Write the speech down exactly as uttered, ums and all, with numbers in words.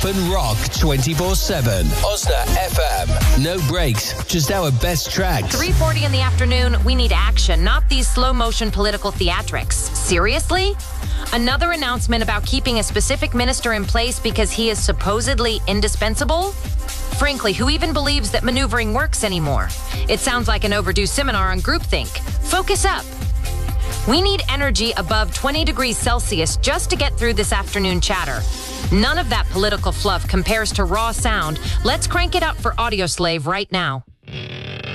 and rock twenty-four seven. Osna F M. No breaks, just our best tracks. three forty in the afternoon, we need action, not these slow-motion political theatrics. Seriously? Another announcement about keeping a specific minister in place because he is supposedly indispensable? Frankly, who even believes that maneuvering works anymore? It sounds like an overdue seminar on groupthink. Focus up. We need energy above twenty degrees Celsius just to get through this afternoon chatter. None of that political fluff compares to raw sound. Let's crank it up for Audioslave right now.